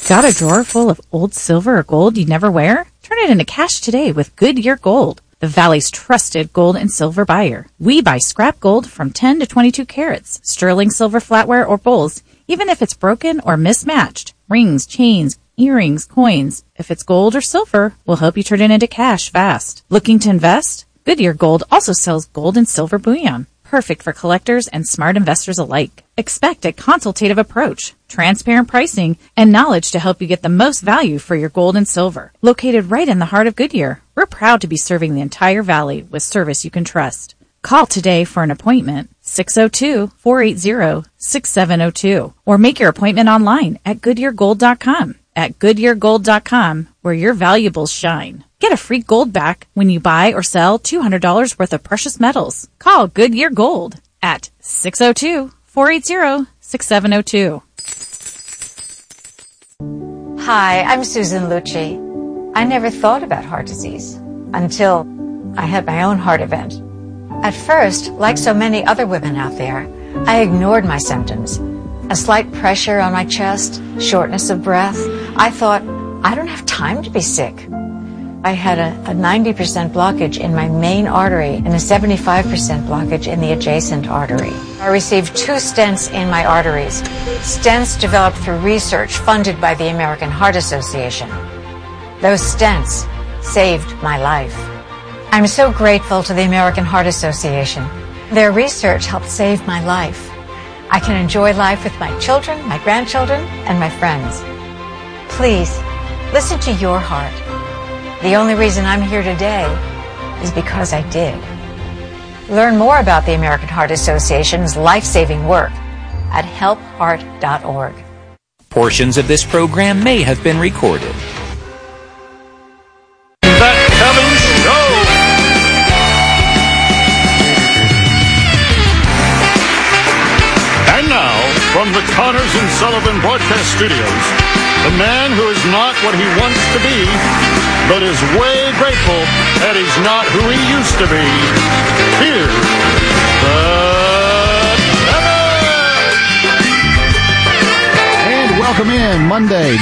Got a drawer full of old silver or gold you never wear? Turn it into cash today with Goodyear Gold, the Valley's trusted gold and silver buyer. We buy scrap gold from 10 to 22 carats, sterling silver flatware or bowls, even if it's broken or mismatched. Rings, chains, earrings, coins. If it's gold or silver, we'll help you turn it into cash fast. Looking to invest? Goodyear Gold also sells gold and silver bullion. Perfect for collectors and smart investors alike. Expect a consultative approach, transparent pricing, and knowledge to help you get the most value for your gold and silver. Located right in the heart of Goodyear, we're proud to be serving the entire valley with service you can trust. Call today for an appointment, 602-480-6702, or make your appointment online at GoodyearGold.com. At GoodyearGold.com, where your valuables shine. Get a free gold back when you buy or sell $200 worth of precious metals. Call Goodyear Gold at 602-480-6702. Hi, I'm Susan Lucci. I never thought about heart disease until I had my own heart event. At first, like so many other women out there, I ignored my symptoms. A slight pressure on my chest, shortness of breath. I thought, I don't have time to be sick. I had a 90% blockage in my main artery and a 75% blockage in the adjacent artery. I received 2 stents in my arteries. Stents developed through research funded by the American Heart Association. Those stents saved my life. I'm so grateful to the American Heart Association. Their research helped save my life. I can enjoy life with my children, my grandchildren, and my friends. Please, listen to your heart. The only reason I'm here today is because I did. Learn more about the American Heart Association's life-saving work at helpheart.org. Portions of this program may have been recorded. That Kevin Show! And now, from the Connors and Sullivan Broadcast Studios, the man who is not what he wants to be, but is way grateful that he's not who he used to be. Here's the Kevin! And welcome in Monday.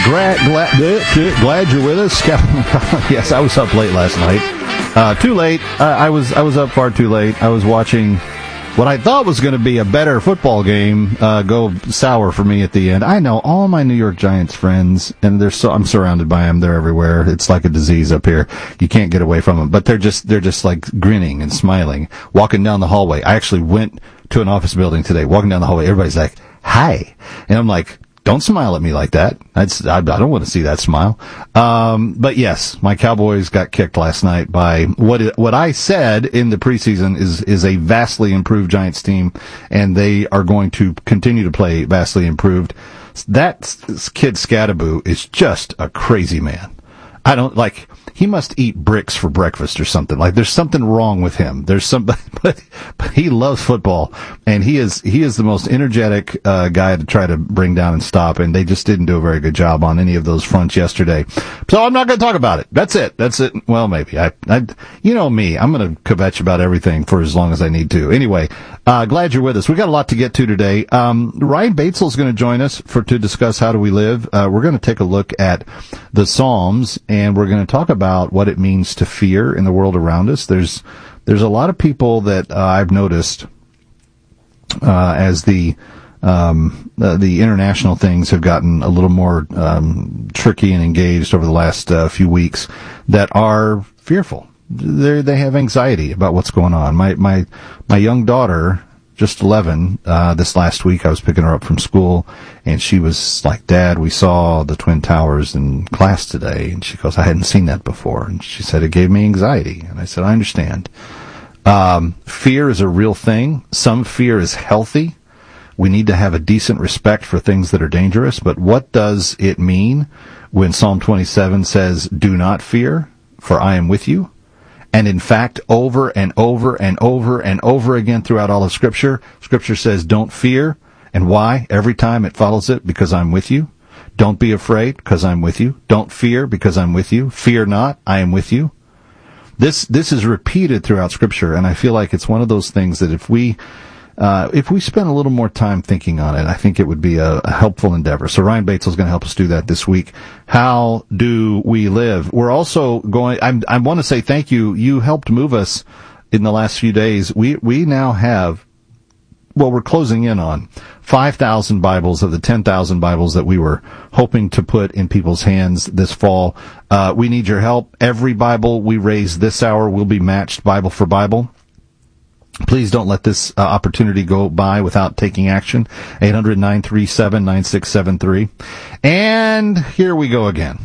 Glad you're with us. Yes, I was up late last night. Too late. I was up far too late. I was watching what I thought was going to be a better football game go sour for me at the end. I know all my New York Giants friends, and I'm surrounded by them. They're everywhere. It's like a disease up here. You can't get away from them. But they're just like grinning and smiling, walking down the hallway. I actually went to an office building today, walking down the hallway. Everybody's like, "Hi," and I'm like, don't smile at me like that. I don't want to see that smile. But yes, my Cowboys got kicked last night by what I said in the preseason is a vastly improved Giants team, and they are going to continue to play vastly improved. That kid Scadaboo is just a crazy man. He must eat bricks for breakfast or something. Like, there's something wrong with him. But he loves football, and he is the most energetic guy to try to bring down and stop, and they just didn't do a very good job on any of those fronts yesterday. So I'm not going to talk about it. That's it. Well, maybe. You know me. I'm going to kvetch about everything for as long as I need to. Anyway, glad you're with us. We got a lot to get to today. Ryan Batesel is going to join us to discuss How Do We Live. We're going to take a look at the Psalms, and we're going to talk about what it means to fear in the world around us. There's a lot of people that I've noticed as the international things have gotten a little more tricky and engaged over the last few weeks that are fearful. They have anxiety about what's going on. My young daughter, just 11, this last week I was picking her up from school, and she was like, "Dad, we saw the Twin Towers in class today." And she goes, "I hadn't seen that before." And she said, "It gave me anxiety." And I said, "I understand." Fear is a real thing. Some fear is healthy. We need to have a decent respect for things that are dangerous. But what does it mean when Psalm 27 says, "Do not fear, for I am with you"? And in fact, over and over and over and over again throughout all of Scripture says, "Don't fear." And why? Every time it follows it, "Because I'm with you." Don't be afraid, because I'm with you. Don't fear, because I'm with you. Fear not, I am with you. This is repeated throughout Scripture, and I feel like it's one of those things that if we if we spend a little more time thinking on it, I think it would be a helpful endeavor. So Ryan Bates is going to help us do that this week. How do we live? We're also going, I want to say thank you. You helped move us in the last few days. We now have, well, we're closing in on 5,000 Bibles of the 10,000 Bibles that we were hoping to put in people's hands this fall. We need your help. Every Bible we raise this hour will be matched Bible for Bible. Please don't let this opportunity go by without taking action. 800-937-9673. And here we go again.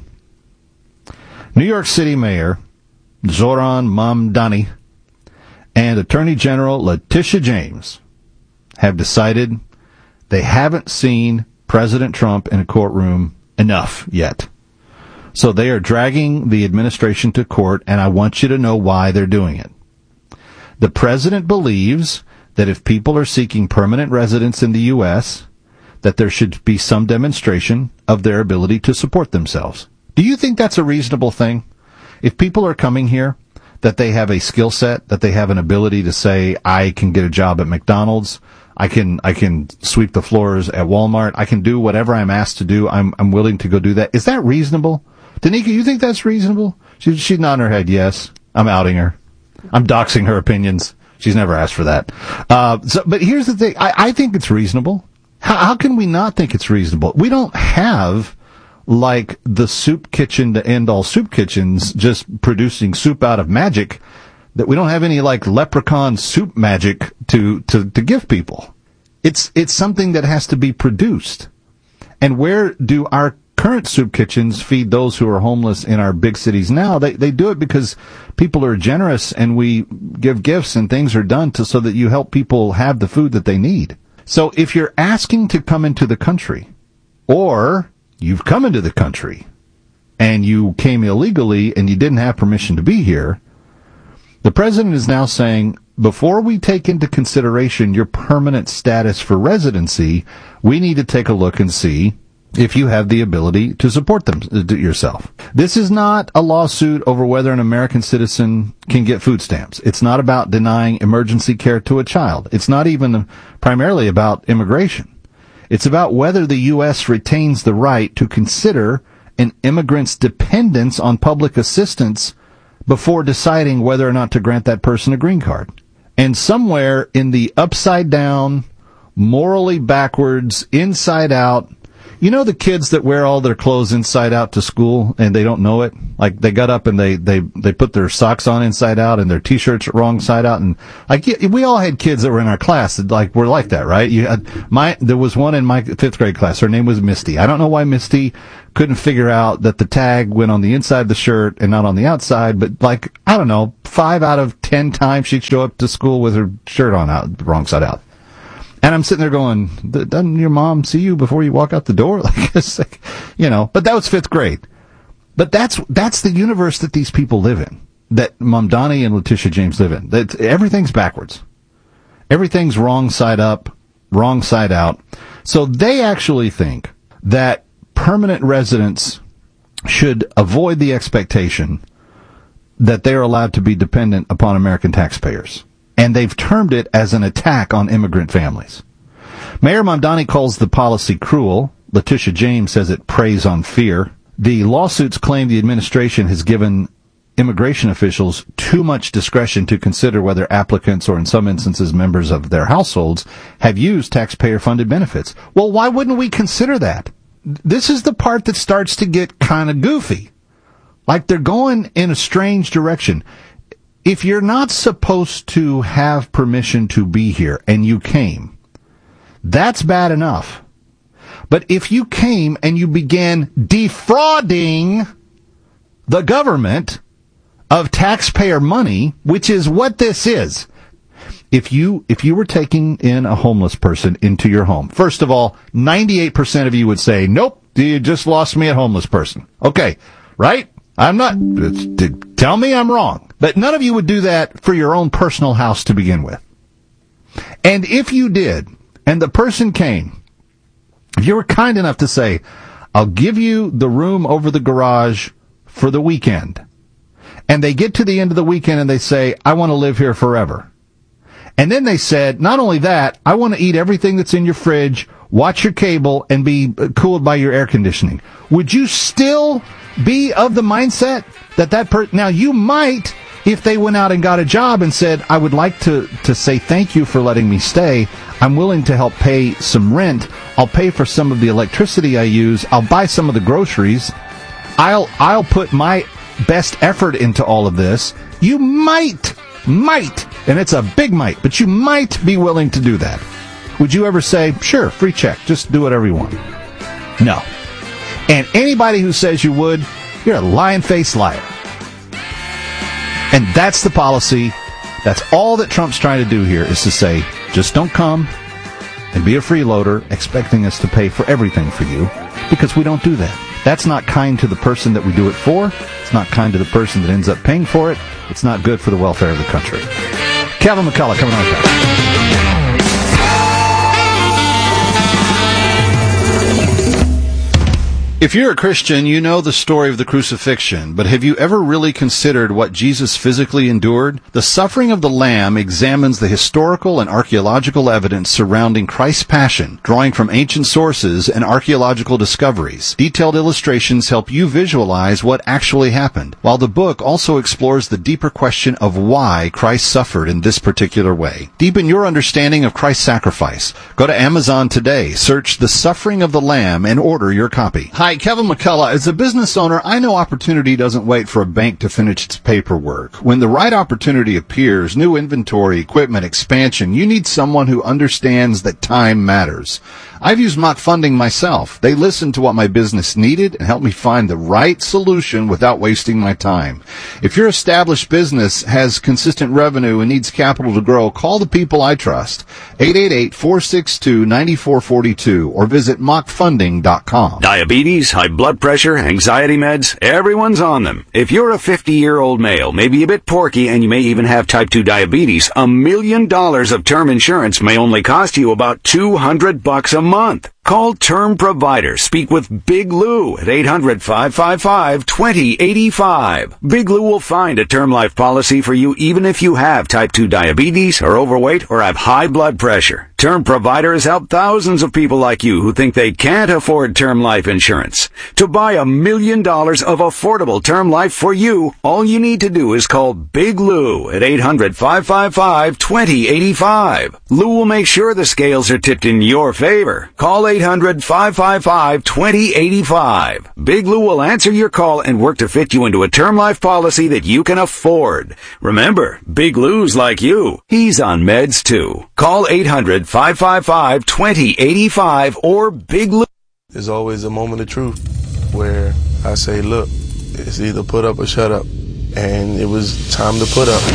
New York City Mayor Zohran Mamdani and Attorney General Letitia James have decided they haven't seen President Trump in a courtroom enough yet. So they are dragging the administration to court, and I want you to know why they're doing it. The president believes that if people are seeking permanent residence in the U.S., that there should be some demonstration of their ability to support themselves. Do you think that's a reasonable thing? If people are coming here, that they have a skill set, that they have an ability to say, I can get a job at McDonald's, I can sweep the floors at Walmart, I can do whatever I'm asked to do, I'm willing to go do that. Is that reasonable? Danica, you think that's reasonable? She's nodding her head yes. I'm outing her. I'm doxing her opinions. She's never asked for that. But here's the thing. I think it's reasonable. How can we not think it's reasonable? We don't have, like, the soup kitchen to end all soup kitchens just producing soup out of magic, that we don't have any, like, leprechaun soup magic to give people. It's something that has to be produced. And where do our current soup kitchens feed those who are homeless in our big cities now? They do it because people are generous and we give gifts and things are done so that you help people have the food that they need. So if you're asking to come into the country, or you've come into the country and you came illegally and you didn't have permission to be here, the president is now saying, before we take into consideration your permanent status for residency, we need to take a look and see if you have the ability to support yourself. This is not a lawsuit over whether an American citizen can get food stamps. It's not about denying emergency care to a child. It's not even primarily about immigration. It's about whether the U.S. retains the right to consider an immigrant's dependence on public assistance before deciding whether or not to grant that person a green card. And somewhere in the upside down, morally backwards, inside out, you know the kids that wear all their clothes inside out to school and they don't know it? Like they got up and they put their socks on inside out and their t-shirts wrong side out, and like we all had kids that were in our class that like were like that, right? There was one in my 5th grade class. Her name was Misty. I don't know why Misty couldn't figure out that the tag went on the inside of the shirt and not on the outside, but like, I don't know, 5 out of 10 times she'd show up to school with her shirt on out, the wrong side out. And I'm sitting there going, doesn't your mom see you before you walk out the door? Like, it's like, you know, but that was 5th grade. But that's the universe that these people live in, that Mamdani and Letitia James live in. That everything's backwards. Everything's wrong side up, wrong side out. So they actually think that permanent residents should avoid the expectation that they are allowed to be dependent upon American taxpayers. And they've termed it as an attack on immigrant families. Mayor Mamdani calls the policy cruel. Letitia James says it preys on fear. The lawsuits claim the administration has given immigration officials too much discretion to consider whether applicants, or in some instances members of their households, have used taxpayer-funded benefits. Well, why wouldn't we consider that? This is the part that starts to get kind of goofy. Like they're going in a strange direction. If you're not supposed to have permission to be here and you came, that's bad enough. But if you came and you began defrauding the government of taxpayer money, which is what this is, if you were taking in a homeless person into your home, first of all, 98% of you would say, nope, you just lost me at homeless person. Okay, right? I'm not, tell me I'm wrong. But none of you would do that for your own personal house to begin with. And if you did, and the person came, if you were kind enough to say, I'll give you the room over the garage for the weekend, and they get to the end of the weekend and they say, I want to live here forever, And then they said, not only that, I want to eat everything that's in your fridge, watch your cable, and be cooled by your air conditioning. Would you still be of the mindset that now you might, if they went out and got a job and said, I would like to say thank you for letting me stay. I'm willing to help pay some rent. I'll pay for some of the electricity I use. I'll buy some of the groceries. I'll put my best effort into all of this. You might, and it's a big might, but you might be willing to do that. Would you ever say, sure, free check, just do whatever you want? No. And anybody who says you would, you're a lying-faced liar. And that's the policy. That's all that Trump's trying to do here, is to say, just don't come and be a freeloader expecting us to pay for everything for you, because we don't do that. That's not kind to the person that we do it for. It's not kind to the person that ends up paying for it. It's not good for the welfare of the country. Kevin McCullough coming on back. If you're a Christian, you know the story of the crucifixion, but have you ever really considered what Jesus physically endured? The Suffering of the Lamb examines the historical and archaeological evidence surrounding Christ's passion, drawing from ancient sources and archaeological discoveries. Detailed illustrations help you visualize what actually happened, while the book also explores the deeper question of why Christ suffered in this particular way. Deepen your understanding of Christ's sacrifice. Go to Amazon today, search The Suffering of the Lamb, and order your copy. Hi, Kevin McCullough. As a business owner, I know opportunity doesn't wait for a bank to finish its paperwork. When the right opportunity appears, new inventory, equipment, expansion, you need someone who understands that time matters. I've used Mock Funding myself. They listened to what my business needed and helped me find the right solution without wasting my time. If your established business has consistent revenue and needs capital to grow, call the people I trust. 888-462-9442 or visit mockfunding.com. Diabetes, high blood pressure, anxiety meds, everyone's on them. If you're a 50-year-old male, maybe a bit porky, and you may even have type 2 diabetes, $1 million of term insurance may only cost you about $200 a month. Call Term Provider. Speak with Big Lou at 800-555-2085. Big Lou will find a term life policy for you even if you have type 2 diabetes, are overweight, or have high blood pressure. Term Provider has helped thousands of people like you who think they can't afford term life insurance. To buy $1 million of affordable term life for you, all you need to do is call Big Lou at 800-555-2085. Lou will make sure the scales are tipped in your favor. Call 800-555-2085. Big Lou will answer your call and work to fit you into a term life policy that you can afford. Remember, Big Lou's like you. He's on meds too. Call 800-555-2085 or Big Lou. There's always a moment of truth where I say, look, it's either put up or shut up. And it was time to put up.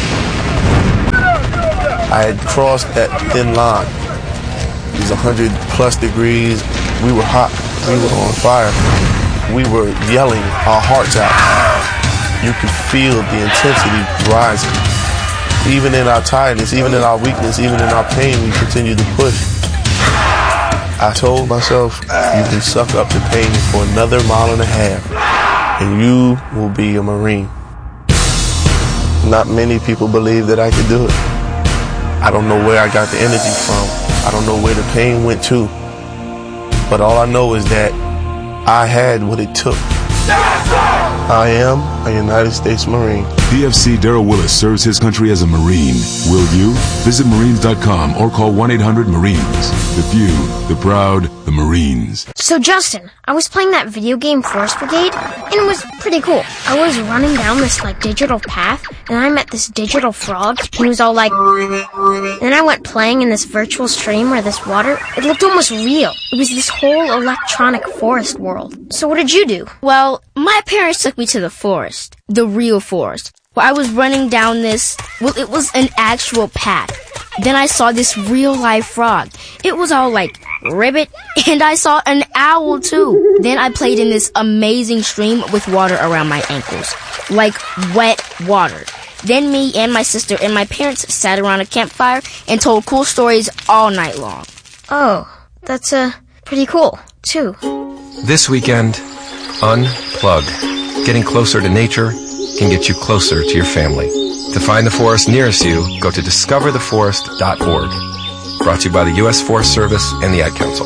I had crossed that thin line. It was 100 plus degrees. We were hot. We were on fire. We were yelling our hearts out. You could feel the intensity rising. Even in our tiredness, even in our weakness, even in our pain, we continued to push. I told myself, you can suck up the pain for another mile and a half, and you will be a Marine. Not many people believe that I could do it. I don't know where I got the energy from. I don't know where the pain went to. But all I know is that I had what it took. I am a United States Marine. PFC Darrell Willis serves his country as a Marine. Will you? Visit Marines.com or call 1-800-MARINES. The few, the proud, the Marines. So Justin, I was playing that video game Forest Brigade, and it was pretty cool. I was running down this digital path, and I met this digital frog, and he was all like... And then I went playing in this virtual stream where this water, it looked almost real. It was this whole electronic forest world. So what did you do? Well, my parents took me to the forest, the real forest, where I was running down this, it was an actual path. Then I saw this real-life frog. It was all like ribbit, and I saw an owl too. Then I played in this amazing stream with water around my ankles, like wet water. Then me and my sister and my parents sat around a campfire and told cool stories all night long. Oh, that's pretty cool, too. This weekend, unplug. Getting closer to nature can get you closer to your family. To find the forest nearest you, go to discovertheforest.org. Brought to you by the U.S. Forest Service and the Ad Council.